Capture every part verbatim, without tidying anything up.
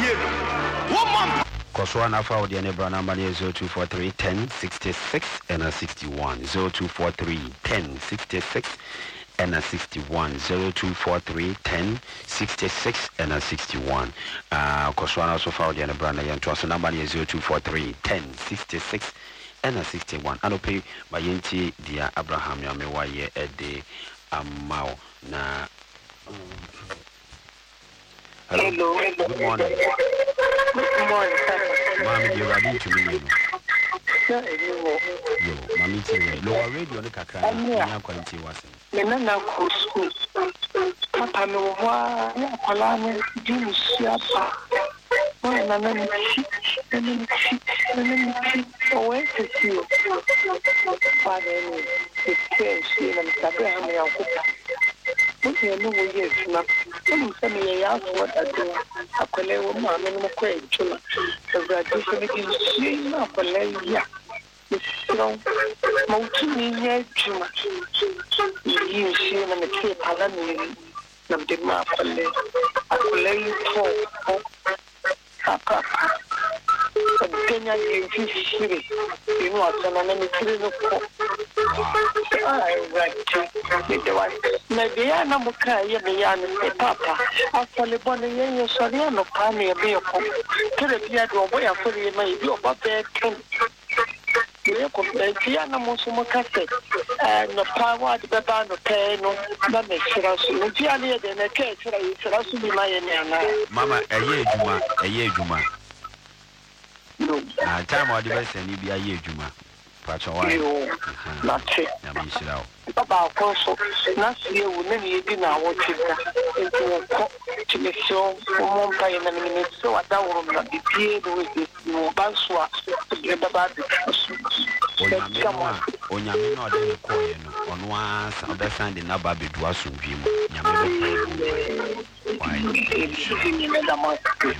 woman Koswana for the Nebra number zero two four three ten sixty-six and a sixty-one zero two four three ten sixty-six and a sixty-one zero two four three ten sixty-six and a sixty-one. Uh, Koswana also for the Nebra number zero two four three ten sixty-six and a sixty-one. I pay by Yenti dear Abraham Yamewaye a day amao na. Hello. Hello. Good morning. Good morning, sir. Mami, you're ready to me. Sir, you Yo, Mami, T. Lower radio, the Kaka, and quality was in. Nana cool school. Papa, no, why, Polana, Jim, Siapa. Why, Nana, and then she, away to see. Father, it's clear, she and Abraham, okay, no way, yes, ma'am. Some say me ask what I do. I call a woman and I'm quite true. So that this is she, I call a ya. So, Mountini, yes, too much. You see, and the kid, Palami, and the map, I call a talk. Papa. Kenya yefishire inu asana na mitiri no ko ai right me de wa na de ya na muka ye me ya ne papa afole bone ye ye sori no pa me be ko kere bia do bo ya fori ma bi oba be ken ye ko be ya na mo so mo kase eh no pa wa de be ba no pe no na me sira so no bia ne de na ke sira yi sira so bi ma ye ne ana mama eye ejuma eye ejuma no ah time o de be se ni bia ye ejuma pacho wa na che na me sira o Baba Conso, Nasi, Nani, Dina, what is that? Commission, Monta, and the minute, so I don't want to be with this Banswa to get about the Onyame no de ko ye no ono a sa be sand na ba be do aso bi mu nyame be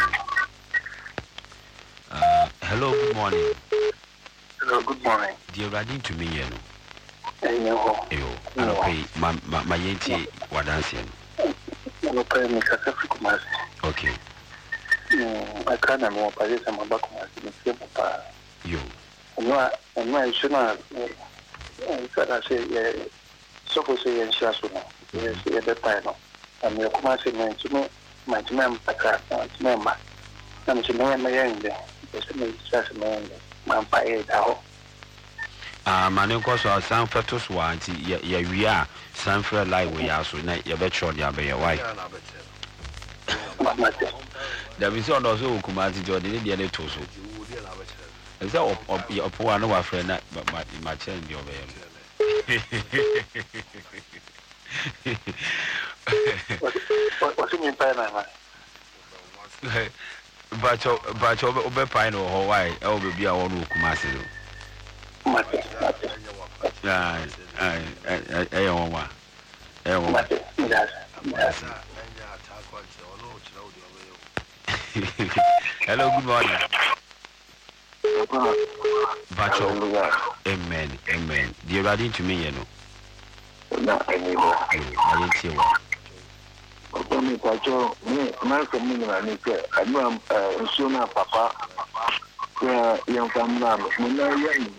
uh hello, good morning. Hello, good morning. Dear Radin to me ye no Eyo, I don't pay my my yenti wadansi. no pay me kasa Kumasi. Okay. I can't know what is my back Kumasi. You. No, no, I should not. I say, so for say, and Shasuna. Yes, at the time. And your Kumasi meant to me, my mem, member. And to me, my end. It's just a man, my pay out. Ah, mane ko so san fetus wa anti ya wi a san fra live we ya so na ya be chọ dia be ya why da bi so no so kuma ti jo de dia le to so e say op op wa no wa fra na ma chen di obe What's in pai na ma ba cho ba cho obe pai no ho why e obe bia wo no kuma se do yeah, I, I, I, I, I, hello, good morning. Bacho, amen, amen. Dear Radin to me, you know. Not anymore. I didn't see what. Okay, Bacho, me, my community, I know I'm soon papa. Yeah, young family, no young,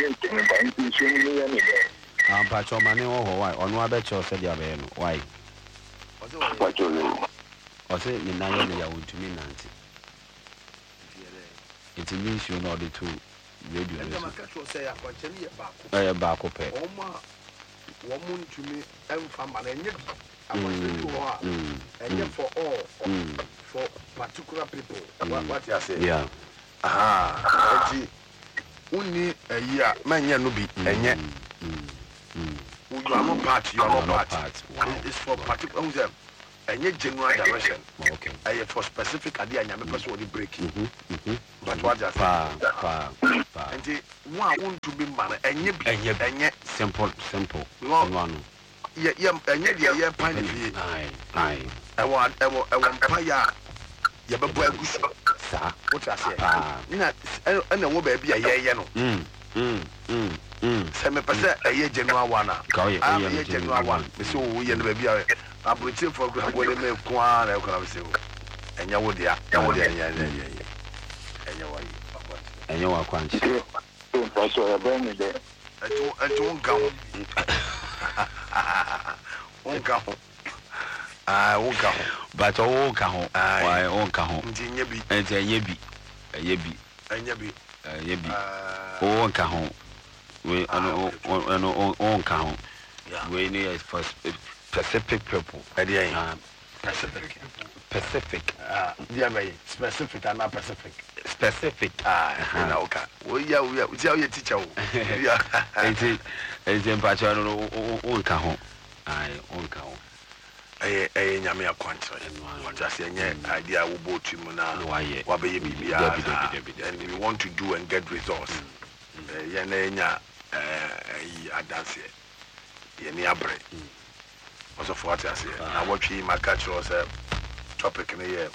I'm Pacho Mane or why? On what bet you said, why? What you or say, in nine years, I would to me, Nancy. It means you know the two radio. I am back up. Woman to me, and from an engine. I want to and yet for all, for particular people. What you say? Yeah. Ah, eti uni a year, man, ya no be, and yet you are not part, you are not part. It's for particular, and yet general direction. Okay, I have for specific idea, and I'm a person who breaking. But what just and one want to be man, and yet, and yet, and yet, simple, simple. One, yeah, yeah, and yet, yeah, pine, aye, aye. I want, I want, I want fire. Ya be boy gusu sa what I say na na wo ba bia ye ye no mm mm mm mm se me pese eye general one a ah ye general one me se wo ye no ba bia abrochi for go le me kwa na e kwa me se wo enya wo dia ya wo dia enya enya enya wo yi enya wa kwanchi so ya bani de etu etu nka ho nka ho ah nka ho but o nka ho why o nka ho nti nya bi nti enya bi enya bi enya bi enya bi o nka ho we ano ano o nka ho we ni for specific people ade yen Pacific. Pacific. Ah, dia me specific and not Pacific. Specific. Ah, you know, okay. Oh yeah, we are. We are teacher. Yeah. Enti, enti mpacho no o nka ho. Ai, o nka ho. Eh eh nyame akwanto. What just say nye idea wo botu mu na wa be ye bibia. And we want to do and get results. Eh ye na nya eh adanse. Ye ni abre. Also for what I say. Now what we my catch was a topic in the year.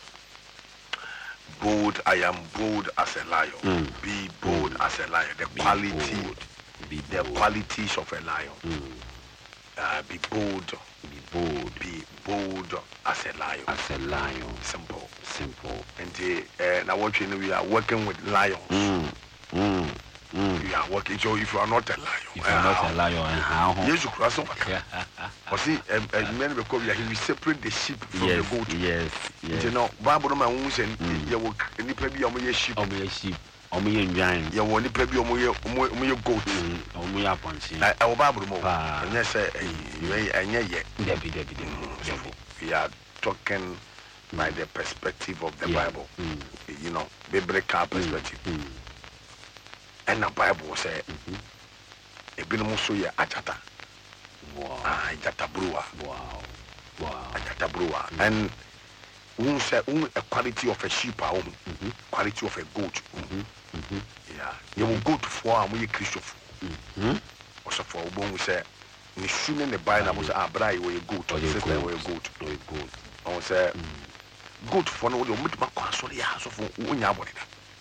Bold, I am bold as a lion. Mm. Be bold mm. as a lion. The be quality, bold. Be the bold. Qualities of a lion. Mm. Uh, be bold. Be bold. Be bold as a lion. As a lion. Simple. Simple. And the, uh, now what you know, we are working with lions. Mm. Mm. Mm. You are working, so if you are not a lion, if you are not how? a lion, and how? Yes, you cross over. But see, a man because he will separate the sheep from yes, the goat. Yes, yes. You know, Bible man who said, "You will any baby on my sheep, on my sheep, on my giant. You want any baby on my on my goat, on my punch." Our Bible more. And yes, you and yet, Debbie, Debbie, Debbie. We are talking by the perspective of the Bible. You know, biblical perspective. And the Bible said, "A bit more so ya ajata." Wow, ajata brewer. Wow, wow, ajata brewer. And we say, a quality of a sheep, our own quality of a goat. Yeah, you will go to four and we Christopher. Also for when we say, "We soon in the Bible was a bride where you go to sister where you go to goat." I will say, "Goat for no you meet my console ya so for unyabody."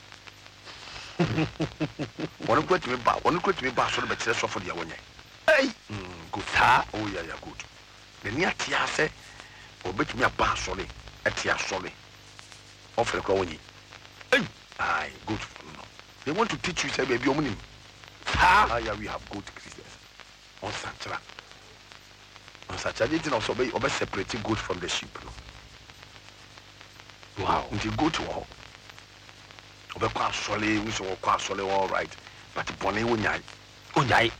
One go to me ba, one go to me ba so be tire so for dia wonye. Hey, good ha. Oh yeah, yeah, good. The near tia say, obetumi aba so le, etia so le. Offer ko wonye. Hey, aye, good. No. They want to teach you say baby omunim. Ha, yeah, we have good Christians. On santra. On santra, they also be obe separating goat from the sheep. No? Wow. Until go to war. Obekwa sole we so kwa sole all right but bone wonyai onyai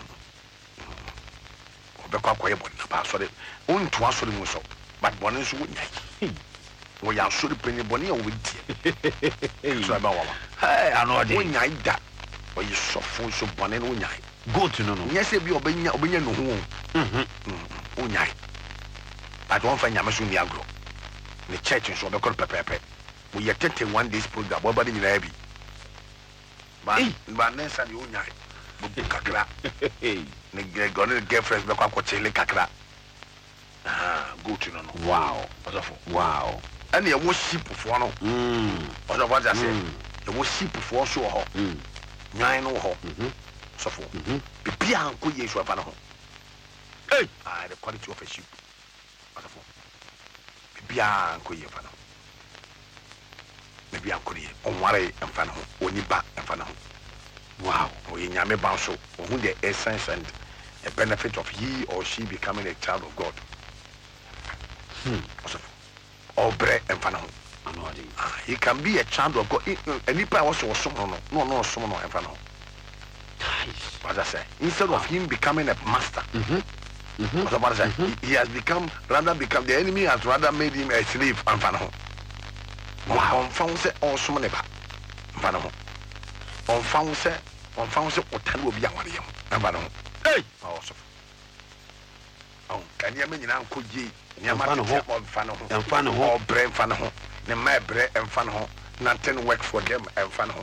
obekwa kwa yebon na ba sole onto asole mu so but bone so wonyai wo ya sole penye bone ya wo die so ba wawa hey ano de wonyai da o yi sofo so bone no wonyai go to no no nyese bi obenya obenya no ho mhm wonyai but won fa nyame so ni agro ne church so obekwa pepepe we are taking one day's program. What about the Navy? Man, Vanessa, you know, Kakra. Nigga, gonna get friends, but I'm going to Kakra. Ah, go to no. Wow. Wow. And you was sheep for no. Hm. What I say? You was sheep for so hot. Hm. Nine no hot. Hm. So for. Hm. Be pian go ye so fa no. Hey, ah, the quality of a sheep. What for? Be pian go ye fa no. Maybe I'm going to worry and fan home, only back and fan home. Wow, we nyame banso, who the essence and the benefit of he or she becoming a child of God. Hmm. Or bread and fan home. Ah, he can be a child of God. Any power also someone, no, no, someone and fan home. What I say, instead of him becoming a master, mm-hmm. Mm-hmm. What I say, mm-hmm. he has become rather become the enemy has rather made him a slave and fan home. Wow. On found say all so many back. Vano. On found say, on found say, what time will be young one young. And Vano. Hey! Also. Oh, can you mean Uncle G? Yamano on Fano and Fano or Brain Fano. The my bread and Fano. Nothing work for them and Fano.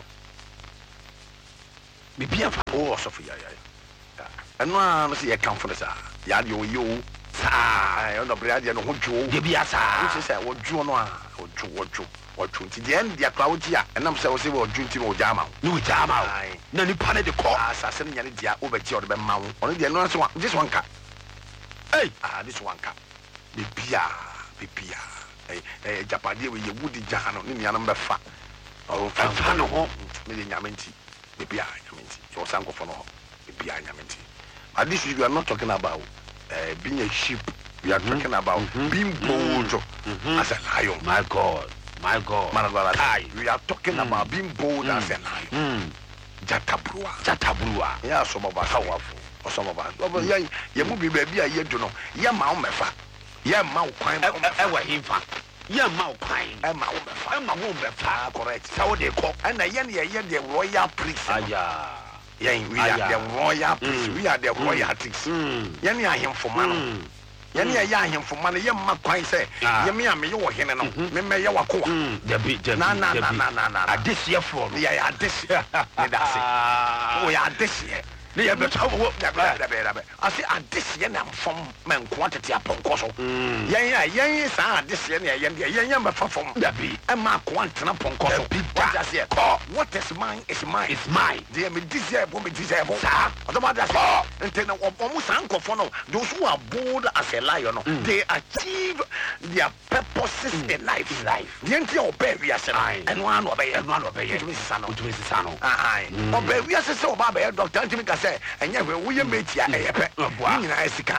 Maybe I'm oh, Sophia. And one see a comfort. Yard you, you. Ah, on the bread and what you, Debiasa. This is what you know. What you, what you. Or twenty the end the crowd here and I'm so say or drinking or jama no jama no ni pane the call assassin yan dia over the other mount only the another one this one car hey ah this one car be pia be pia eh eh japade we ye wudi jahano ni nua no befa o fa no ho me de nyamenti be bia nyamenti so sanko fo no ho be bia nyamenti but this we are not talking about uh, being a sheep. We are mm-hmm. talking about mm-hmm. being bold mm-hmm. as a lion. My God, my God. Man, we are talking mm. about being bold mm. as a lion. Mm. Jatabrua. Jatabrua. Yeah, some of us powerful. Or some of us. Mm. Yeah, you move baby, you don't know. Yeah, Mao Mefa. Yeah, Mao Quine. Ever him. Yeah, Mao Quine. And Mao Mefa. And Mao Mefa. Correct. So they call. And I yen yeah the royal priest. Ah, yeah. Yeah, we are the royal priest. We are the royalties. Yeah, I him for man. Yani ya him for man ye ma kwan say ye me am ye wo hene no me me ye wakoa de bi de na na na na na na adesie for no ya ya adesie me da se o ya adesie ne ye be tawo da da da da ase adesie na mfom man ko atete aponko so yen ya yen sa adesie ne yen de yen yen be fafom da bi e ma ko antena ponko so what I say ko what is mine is mine it's mine de me deserve me deserve sa o ma da say ntena o mu san kofo no those who are bold as a lion no mm. they achieve their purposes mm. in life in life the enti obey we ase and one obey and one obey to me sano to me sano ah ah obey we ase say oba be doctor ntimi ka say enye we wo ye metia e yepe ni na esika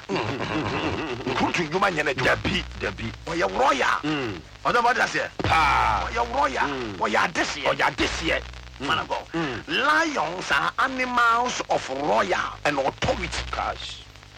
kutu nyuma nyene da bi da bi o ye royal mm o da ba da say ah o ye royal o ya desie o ya desie man go lions are animals of royal and authority. Gosh.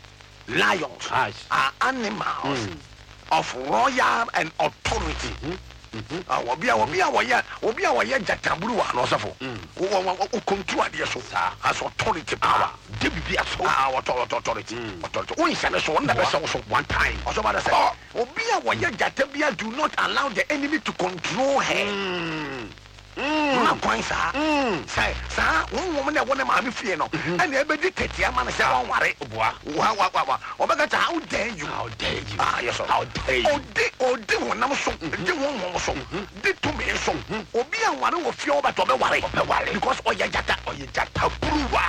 Lions Gosh. are animals mm. of royal and authority. Ah, obi a obi a woye obi a woye jataburu wa no sofo o control ade so as authority power de bibia so ah authority authority o insane so na be so one time o so ba say obi a woye jatabia do not allow the enemy to control her. Mm. Ma kwan sa say sa won wo na won ma me fie no and e be di tetia ma na say won ware boa wa wa wa o be ga ta how dare you how dare you ah yes how dare you o de o de won nam so de won won so de to me so obi an ware wo fie o ba to be ware be ware because o ya jata o ya jata bruwa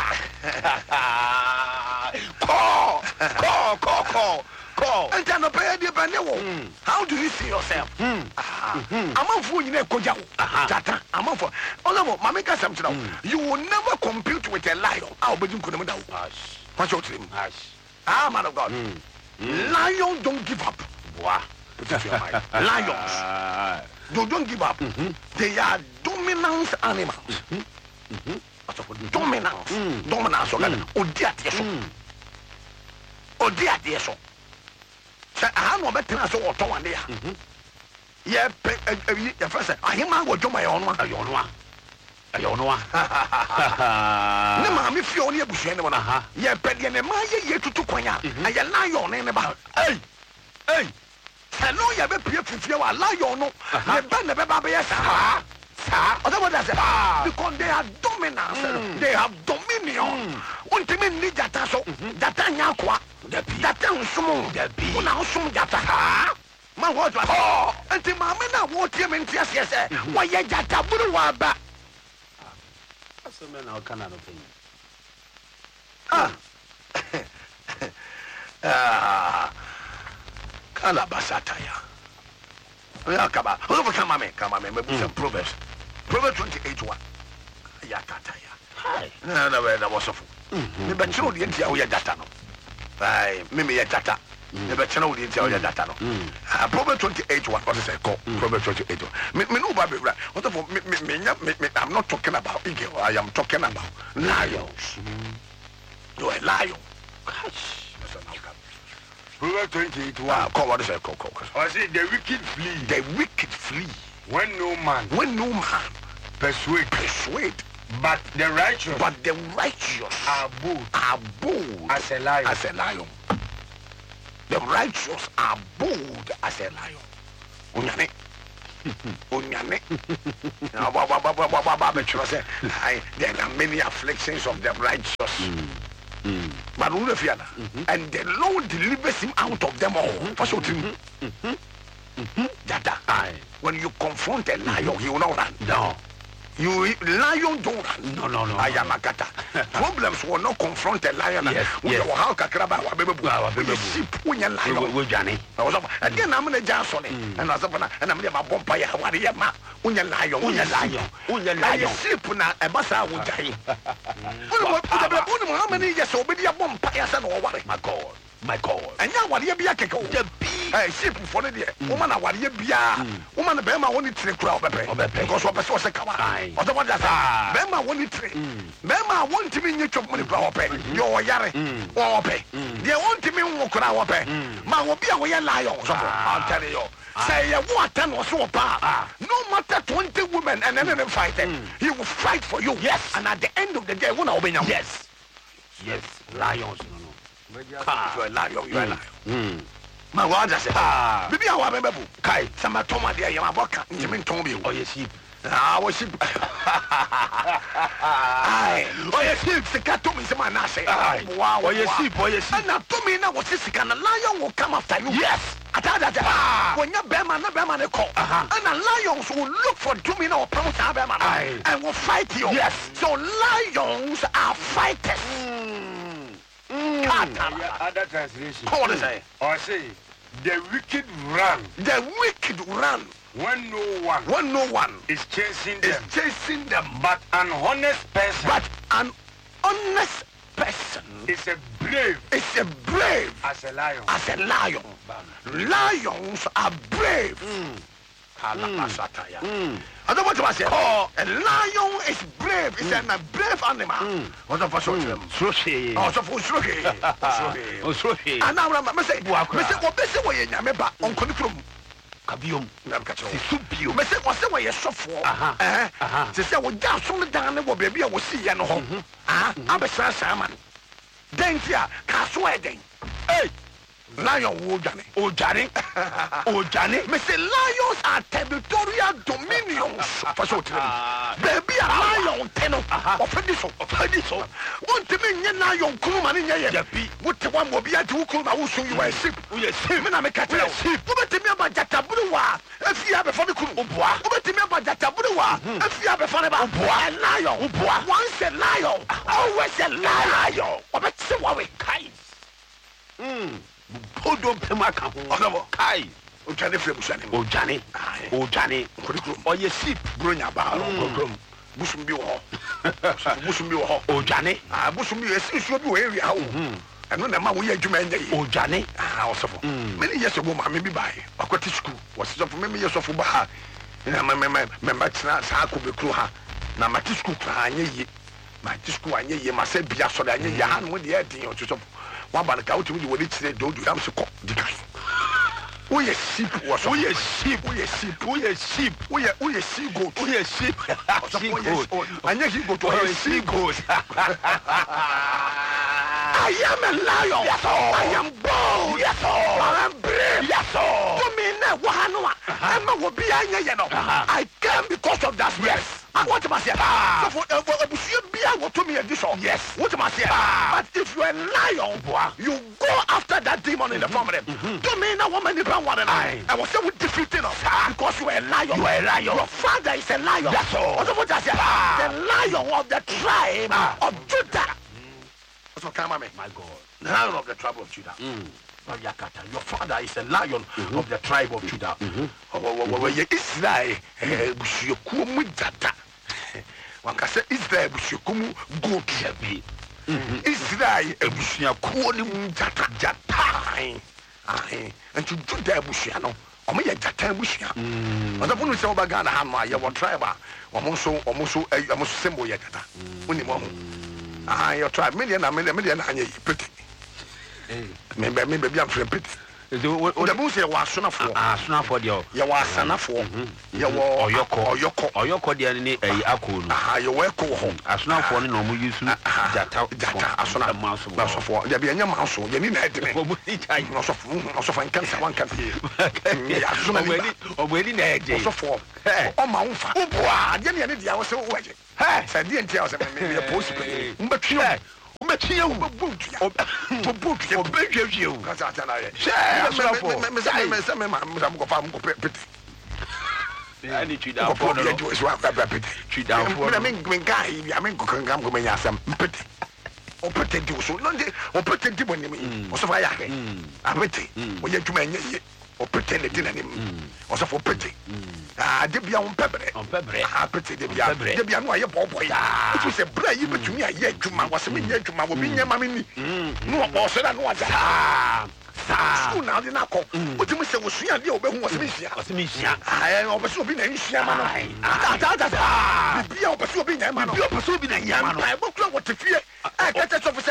ko ko ko ko ko and then obey the banewo. How do you see yourself? Amanfo nyina koja wo jata amanfo olamo mama ka sam tira you will never compete with a lion. Ah obedin ko na da wo what you trim ah man of God lion don't give up boy lions they don't give up they are dominant animals dominance dominance odi ade so odi ade so say ah no better so oton wane ya ye pe ye fa say ahima wo dwoma ye ono a ye ono a ye ono a ne ma me fie oni abusua ne mo na ye pe de ne ma ye ye tutu kwanya aye lion ne ba ei ei hello ye be pie fufie wa lion no ne ba ne be ba be sa sa o da what say because they are dominant mm. they have dominion untimi ni jata so jata nya kwa jata nsumu una nsum jata ha ma wo to oh enti ma me na wo tie me ntia se se wo ye jata buru wa ba aso me na o kana no pay ah ah kala basata ya ya kaba o ko kama me kama me me bu Proverbs Proverbs twenty-eight one ya tata ya hai na na we na wo sofo me be chiro de ntia wo ye jata no ai me me ye jata me be chiro de ntia wo ye jata no Proverbs twenty-eight one what is it called Proverbs twenty-eight me me no ba be bra what of me me me I'm not talking about eagle I am talking about lions you a lion gosh Proverbs twenty-eight one ah call what is it called I say the wicked flee the wicked flee when no man when no man persuade persuade but the righteous but the righteous are bold are bold as a lion as a lion the righteous are bold as a lion onyane onyane na ba ba ba ba ba ba ba say there are many afflictions of the righteous Mm. But who fear and the Lord delivers him out of them all. What's your dream? Jada. When you confront a lion, he will not run. No. You lion don't run. No, no, no. I am a gata. Problems will not confront a lion. Yes, We yes. will have Kakraba, Our we baby. sheep, we are lion. We Johnny. I was up again. I'm in a Johnson, and I was up and I'm a bumpire. What do you ma? Unya lion, unya lion, unya lion. Sheep na a bassa would die. How many years obey a bumpire son or what? My God, my God. And now what do you be a kick? Hey, sheep for the day. Woman, what do you be a woman? Bema only three crowd because what was a cover. What the what that? Bema only three. Bema want to mean you took money power pay. Your yare or pay. They want to mean walk around pay. Man will be a way lion. I'll tell you. Say what ten or so power. No matter twenty women and then fight them. He will fight for you. Yes. And at the end of the day, when I'll be yes. Yes. Lions. No, no. You are a lion. You are a lion. My word, I say, ah, maybe I want to remember. Kai, some of Thomas, dear, you are walking. You mean Tommy? Oh, yes, sheep. Ah, was sheep. Aye, oh, yes, sheep. The cat told me some man. I say, wow, oh, yes, sheep. Oh, yes, sheep. And now to me now, what's this? Can a lion will come after you? Yes. When you're Beman, a Beman, a call. And the lions will look for Dumino or Promise Beman and will fight you. Yes. So lions are fighters. Mm. Other translation. What is it? Or say, the wicked run. The wicked run. When no one. When no one is chasing is them. chasing them. But an honest person. But an honest person is a brave. Is a brave. As a lion. As a lion. Lions are brave. Mm. Mm. I don't want to say, oh, a lion is brave. It's mm. a brave animal. What the fuck? Sroshi. Oh, so for Sroshi. Sroshi. And now I'm saying, I say, what best way in Yameba on Conifrum? Kabium. Supio. I say, what's the way you suffer? Eh? To say, well, just on the down, what baby I will see and home. Ah, I'm a salmon. Then, yeah, cast wedding. Hey. Lion wo Johnny. Oh Johnny. Oh Johnny. Me say lions are territorial dominions. For sure. Baby a lion teno. Of this of this. Want to me lion kuma mani nye ye. What one will be at who kuma who show you a sheep. We a sheep. Me na me catch a sheep. What to me about Jatabua? If you have a funny crew. What to me about Jatabua? If you have a funny about a lion. Once a lion. Always a lion. What say what we kind. Hmm. Hold on, Pemaka. Oh, Kai. Oh, Johnny Flemish. Oh, Johnny. Oh, Johnny. Oh, yes, sheep. Growing about. Bushum be all. Bushum be all. Oh, Johnny. Ah, Bushum be a should be area. And when the man we are Juman. Oh, Johnny. Ah, also. Many years ago, my maybe by a Scottish school was for many years of Baha. And I remember Saku Bekruha. Now, my school crying. My school, I need must say, be a so that you hand with the idea to one by the couch with what it said, don't you have to call the guy? We are sheep, we are sheep, we are sheep, we are sheep, we are we are sheep goat, we are sheep, and yet he go to a sheep goat. I am a lion, yes, I am bold, yes, I am brave, yes, to me now, Wahanua, I will be a I came because of that, yes. What am I saying? Ah, so for should be able to me a dish. Yes. What am I saying? Ah, but if you're a lion, you go after that demon in the family. Don't mean a woman in the one and I. I was so defeated us because you are a lion. You are a lion. Your father is a lion. That's all. What am I saying? The lion of the tribe of Judah. What's what come on me? My God. The lion of the tribe of Judah. Your father is a lion mm-hmm. of the tribe of Judah. Israel, one can say Israel, Bushukumu, good Jabi. Israel, Bushukumu, Jata, Jata, and to Judah Bushiano, or me a Jata Bushia. But the one who saw Bagana Hama, your tribe, almost almost almost symbol Yakata. When you ah, your tribe, million, a million, million, and you pretty. Maybe maybe I'm pretty. The moose was son of ah, son for you. You were son of four. You were your call, your call, or your call, the enemy, a accord. Ah, you were call home. As now for no more use that as soon as a mouse of four. There be a mouse, you need to also find cancer one can be. Or waiting a day for on my own father. I didn't know I was so wet. Hey, said the entire maybe a post, but you. But you boot for boot for big you. Because I tell you, Any tree down for the Jewish one, tree down for I mean, when guy, I mean, can come with me as some petty. Or pretend to so long, or pretend to win me, or so I am pretty. When you man, or pretend it in him, or so for pretty. Ah, did be on pepper, on pepper, ah, pretty, did be on why your boy. It was a brave, but to me, I yet to my was a minute to my opinion, mammy. No more said I know what. School now did not call. But you must say, was she and the open was Missia? Was Missia? I am also being a Missia. I be able to be a man, be able to be a young man. I won't know what to fear. I get that officer.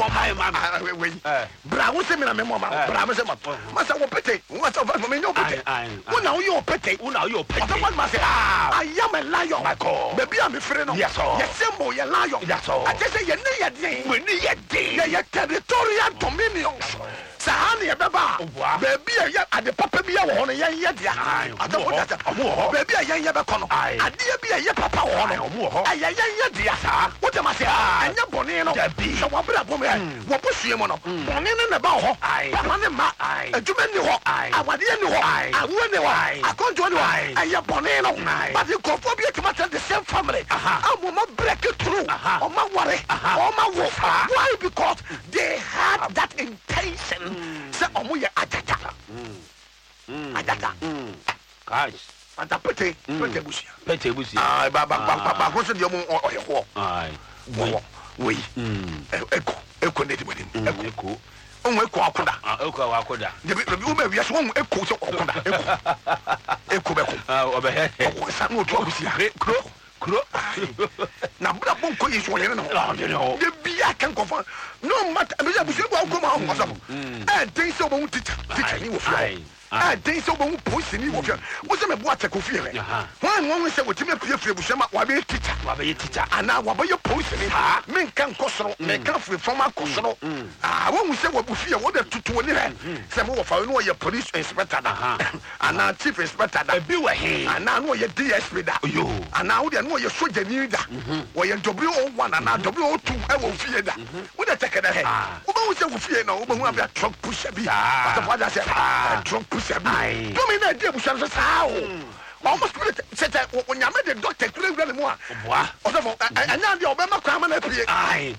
Bravo, seminar, mamma, Bravo, Master, what petty? What's over for me? No petty. Well, now you're petty. Well, now you're petty. One must say, I am a lion, my call. Maybe I'm a friend of yes, yes, symbol, your lion. That's all. I just say, you're near day. We're near day. You're territorial dominion. Sahani baba baby ya ade papa bi ya wo no yan ye dia ade wo data baby ya yan ye be kono ade bi ya ye papa wo no aya yan ye dia sa wo de ma se anya bone no so wo bra bo me wo busue mo no bone ne na ba ho papa ne ma aduma ni ho awade ni ho awo ni ho akonjo ni ho aya bone no but the kofo bi etima tell the same family amu ma break it through o ma worry o ma wo why because they had that intention. Say omo ye ajata. Mm. Ajata. Mm. Guys, anta pete, pete busia. Pete busia. Ah, ba ba ba ba ko se de omo oye ho. Ai. Wo. We. Mm. Eko, eko ne de bodi. Eko. Eko. Omo eko akoda. Ah, eko akoda. De bi bi o ma wiase omo eko se akoda. Eko. Eko beko. Ah, obe he. Eko sa no to busia. Kro. Kro. Na bra bon ko yeso le no. De bia kan ko fa. No matter me ya busu go ma ho so. Eh den so bo teacher. Teacher ni wo fi. Eh den so bo police ni wo fi. Wo se me bo ate ko fi re. Wan won se wo timi pie fie busu ma wa be teacher. Wa be teacher. Ana wa be police ni. Me kan ko so. Me kan fi former ko so. Ah won se wo bu fie wo de tutu ni re. Se mo wo fa no ye police inspector da. Ana chief inspector da. Bi wa he. Ana no ye D S P da. Yo. Ana wo de no ye soldier ni da. Wo ye W O one ana W O two e wo fie da. Wo de take da he. Wo ba wo se wo fie no wo ba hu abia truck pusher bi. What what that say? Truck pusher bi. Do me na dey pusher so sa o. Almost said when you made the doctor to live really more. Also, and now the Obama crime and I aye,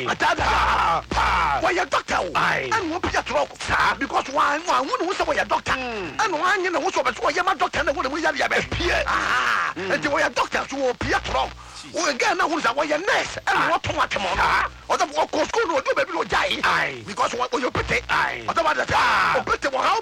aye, why your doctor? Aye, and won't be a truck, because one one who was your doctor, and one you know what's over your doctor and what we have here. Ah, and you were a doctor to be a truck. We again know who's our nurse and what to watch him on. Or the walk school will do baby will die. Aye, because what will you put it? Aye, what about that?